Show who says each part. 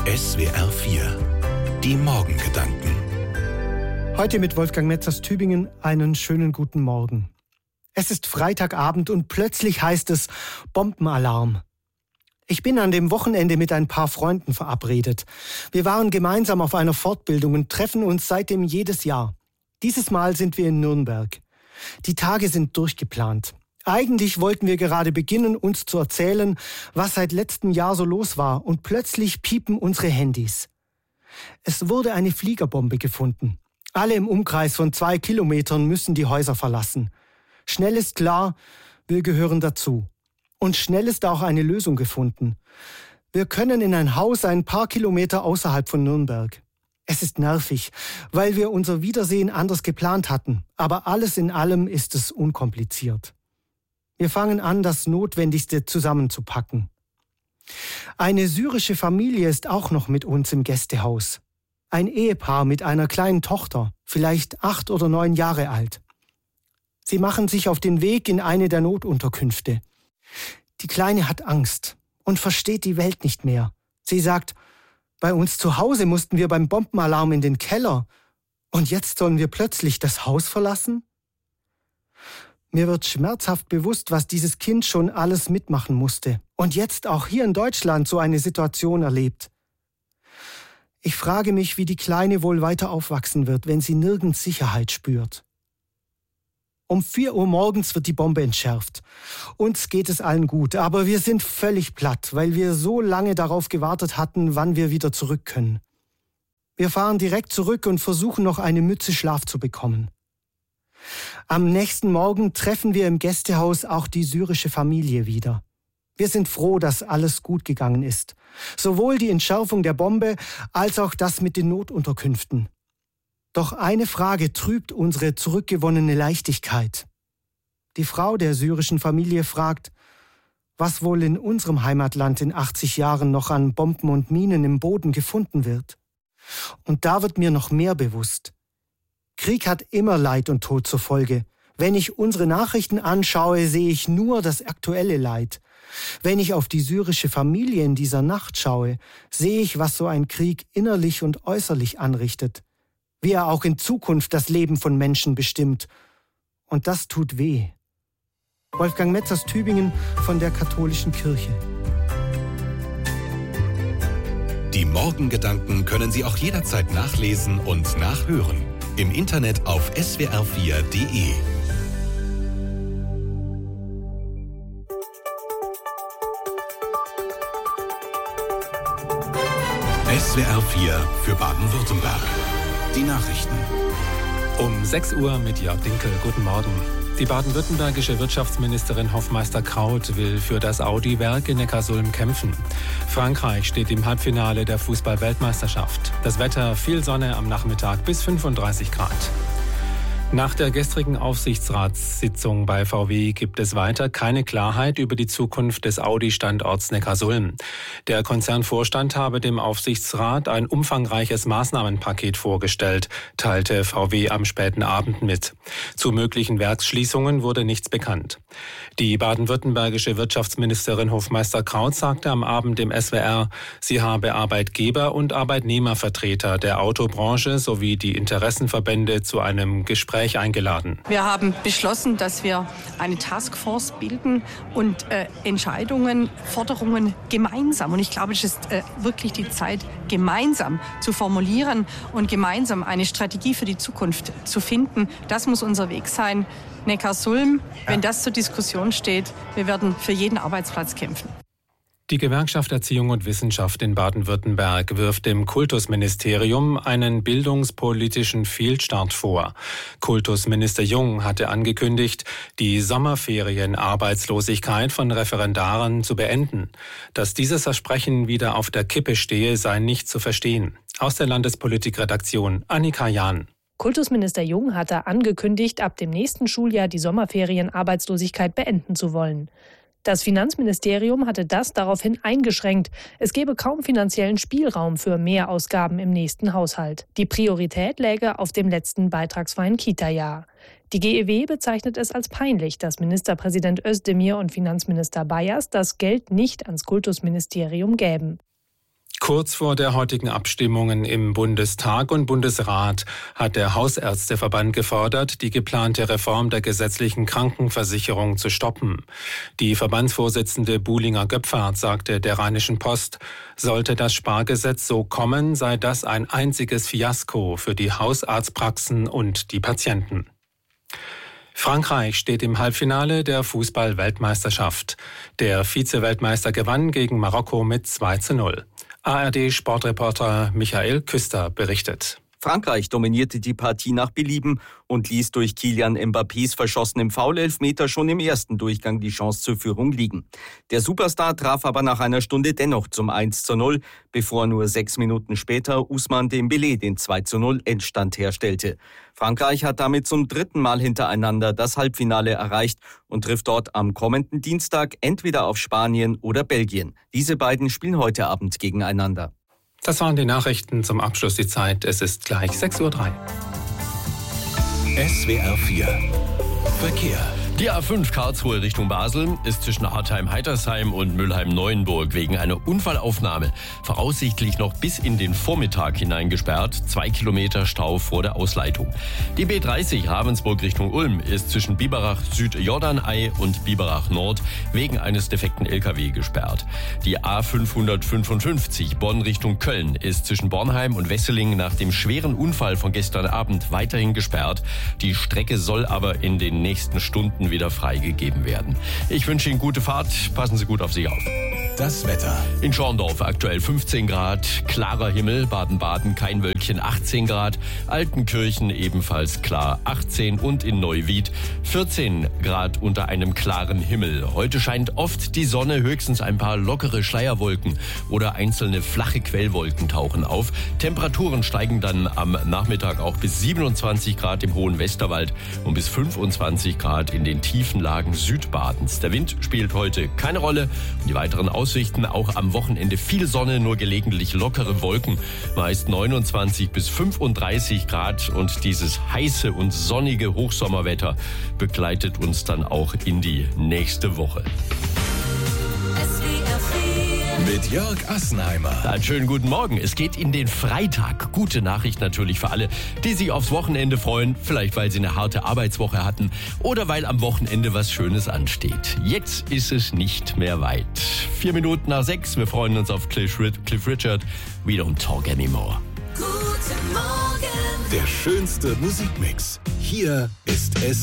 Speaker 1: SWR 4, die Morgengedanken.
Speaker 2: Heute mit Wolfgang Metz aus Tübingen einen schönen guten Morgen. Es ist Freitagabend und plötzlich heißt es Bombenalarm. Ich bin an dem Wochenende mit ein paar Freunden verabredet. Wir waren gemeinsam auf einer Fortbildung und treffen uns seitdem jedes Jahr. Dieses Mal sind wir in Nürnberg. Die Tage sind durchgeplant. Eigentlich wollten wir gerade beginnen, uns zu erzählen, was seit letztem Jahr so los war, und plötzlich piepen unsere Handys. Es wurde eine Fliegerbombe gefunden. Alle im Umkreis von 2 Kilometern müssen die Häuser verlassen. Schnell ist klar, wir gehören dazu. Und schnell ist auch eine Lösung gefunden. Wir können in ein Haus ein paar Kilometer außerhalb von Nürnberg. Es ist nervig, weil wir unser Wiedersehen anders geplant hatten. Aber alles in allem ist es unkompliziert. Wir fangen an, das Notwendigste zusammenzupacken. Eine syrische Familie ist auch noch mit uns im Gästehaus. Ein Ehepaar mit einer kleinen Tochter, vielleicht 8 oder 9 Jahre alt. Sie machen sich auf den Weg in eine der Notunterkünfte. Die Kleine hat Angst und versteht die Welt nicht mehr. Sie sagt, bei uns zu Hause mussten wir beim Bombenalarm in den Keller. Und jetzt sollen wir plötzlich das Haus verlassen? Mir wird schmerzhaft bewusst, was dieses Kind schon alles mitmachen musste und jetzt auch hier in Deutschland so eine Situation erlebt. Ich frage mich, wie die Kleine wohl weiter aufwachsen wird, wenn sie nirgends Sicherheit spürt. Um 4 Uhr morgens wird die Bombe entschärft. Uns geht es allen gut, aber wir sind völlig platt, weil wir so lange darauf gewartet hatten, wann wir wieder zurück können. Wir fahren direkt zurück und versuchen noch eine Mütze Schlaf zu bekommen. Am nächsten Morgen treffen wir im Gästehaus auch die syrische Familie wieder. Wir sind froh, dass alles gut gegangen ist. Sowohl die Entschärfung der Bombe als auch das mit den Notunterkünften. Doch eine Frage trübt unsere zurückgewonnene Leichtigkeit. Die Frau der syrischen Familie fragt, was wohl in unserem Heimatland in 80 Jahren noch an Bomben und Minen im Boden gefunden wird. Und da wird mir noch mehr bewusst. Krieg hat immer Leid und Tod zur Folge. Wenn ich unsere Nachrichten anschaue, sehe ich nur das aktuelle Leid. Wenn ich auf die syrische Familie in dieser Nacht schaue, sehe ich, was so ein Krieg innerlich und äußerlich anrichtet. Wie er auch in Zukunft das Leben von Menschen bestimmt. Und das tut weh. Wolfgang Metz aus Tübingen von der Katholischen Kirche.
Speaker 1: Die Morgengedanken können Sie auch jederzeit nachlesen und nachhören. Im Internet auf swr4.de. SWR 4 für Baden-Württemberg. Die Nachrichten.
Speaker 3: Um 6 Uhr mit Jörg Dinkel. Guten Morgen. Die baden-württembergische Wirtschaftsministerin Hofmeister-Kraut will für das Audi-Werk in Neckarsulm kämpfen. Frankreich steht im Halbfinale der Fußball-Weltmeisterschaft. Das Wetter, viel Sonne am Nachmittag bis 35 Grad. Nach der gestrigen Aufsichtsratssitzung bei VW gibt es weiter keine Klarheit über die Zukunft des Audi-Standorts Neckarsulm. Der Konzernvorstand habe dem Aufsichtsrat ein umfangreiches Maßnahmenpaket vorgestellt, teilte VW am späten Abend mit. Zu möglichen Werksschließungen wurde nichts bekannt. Die baden-württembergische Wirtschaftsministerin Hofmeister-Kraut sagte am Abend im SWR, sie habe Arbeitgeber- und Arbeitnehmervertreter der Autobranche sowie die Interessenverbände zu einem Gespräch eingeladen.
Speaker 4: Wir haben beschlossen, dass wir eine Taskforce bilden und Entscheidungen, Forderungen gemeinsam, und ich glaube, es ist wirklich die Zeit, gemeinsam zu formulieren und gemeinsam eine Strategie für die Zukunft zu finden. Das muss unser Weg sein. Neckarsulm, wenn das zur Diskussion steht, wir werden für jeden Arbeitsplatz kämpfen.
Speaker 3: Die Gewerkschaft Erziehung und Wissenschaft in Baden-Württemberg wirft dem Kultusministerium einen bildungspolitischen Fehlstart vor. Kultusminister Jung hatte angekündigt, die Sommerferienarbeitslosigkeit von Referendaren zu beenden. Dass dieses Versprechen wieder auf der Kippe stehe, sei nicht zu verstehen. Aus der Landespolitikredaktion Annika Jahn.
Speaker 5: Kultusminister Jung hatte angekündigt, ab dem nächsten Schuljahr die Sommerferienarbeitslosigkeit beenden zu wollen. Das Finanzministerium hatte das daraufhin eingeschränkt. Es gebe kaum finanziellen Spielraum für Mehrausgaben im nächsten Haushalt. Die Priorität läge auf dem letzten beitragsfreien Kita-Jahr. Die GEW bezeichnet es als peinlich, dass Ministerpräsident Özdemir und Finanzminister Bayers das Geld nicht ans Kultusministerium gäben.
Speaker 3: Kurz vor der heutigen Abstimmungen im Bundestag und Bundesrat hat der Hausärzteverband gefordert, die geplante Reform der gesetzlichen Krankenversicherung zu stoppen. Die Verbandsvorsitzende Buhlinger-Göpfert sagte der Rheinischen Post, sollte das Spargesetz so kommen, sei das ein einziges Fiasko für die Hausarztpraxen und die Patienten. Frankreich steht im Halbfinale der Fußball-Weltmeisterschaft. Der Vize-Weltmeister gewann gegen Marokko mit 2:0. ARD-Sportreporter Michael Küster berichtet.
Speaker 6: Frankreich dominierte die Partie nach Belieben und ließ durch Kylian Mbappés verschossenem Foul-Elfmeter schon im ersten Durchgang die Chance zur Führung liegen. Der Superstar traf aber nach einer Stunde dennoch zum 1:0, bevor nur 6 Minuten später Ousmane Dembélé den 2:0 Endstand herstellte. Frankreich hat damit zum 3. Mal hintereinander das Halbfinale erreicht und trifft dort am kommenden Dienstag entweder auf Spanien oder Belgien. Diese beiden spielen heute Abend gegeneinander.
Speaker 3: Das waren die Nachrichten zum Abschluss. Die Zeit, es ist gleich 6:03 Uhr.
Speaker 1: SWR 4 Verkehr.
Speaker 7: Die A5 Karlsruhe Richtung Basel ist zwischen Hartheim-Heitersheim und Mülheim-Neuenburg wegen einer Unfallaufnahme voraussichtlich noch bis in den Vormittag hinein gesperrt. 2 Kilometer Stau vor der Ausleitung. Die B30 Ravensburg Richtung Ulm ist zwischen Biberach Süd-Jordanei und Biberach Nord wegen eines defekten LKW gesperrt. Die A555 Bonn Richtung Köln ist zwischen Bornheim und Wesseling nach dem schweren Unfall von gestern Abend weiterhin gesperrt. Die Strecke soll aber in den nächsten Stunden wieder freigegeben werden. Ich wünsche Ihnen gute Fahrt, passen Sie gut auf sich auf.
Speaker 1: Das Wetter.
Speaker 7: In Schorndorf aktuell 15 Grad, klarer Himmel, Baden-Baden kein Wölkchen 18 Grad, Altenkirchen ebenfalls klar 18 und in Neuwied 14 Grad unter einem klaren Himmel. Heute scheint oft die Sonne, höchstens ein paar lockere Schleierwolken oder einzelne flache Quellwolken tauchen auf. Temperaturen steigen dann am Nachmittag auch bis 27 Grad im hohen Westerwald und bis 25 Grad in den tiefen Lagen Südbadens. Der Wind spielt heute keine Rolle und die weiteren Aussichten auch am Wochenende viel Sonne, nur gelegentlich lockere Wolken, meist 29 bis 35 Grad und dieses heiße und sonnige Hochsommerwetter begleitet uns dann auch in die nächste Woche.
Speaker 1: Mit Jörg Assenheimer.
Speaker 7: Einen schönen guten Morgen. Es geht in den Freitag. Gute Nachricht natürlich für alle, die sich aufs Wochenende freuen. Vielleicht, weil sie eine harte Arbeitswoche hatten oder weil am Wochenende was Schönes ansteht. Jetzt ist es nicht mehr weit. 4 Minuten nach 6. Wir freuen uns auf Cliff Richard. We don't talk anymore.
Speaker 1: Guten Morgen. Der schönste Musikmix. Hier ist es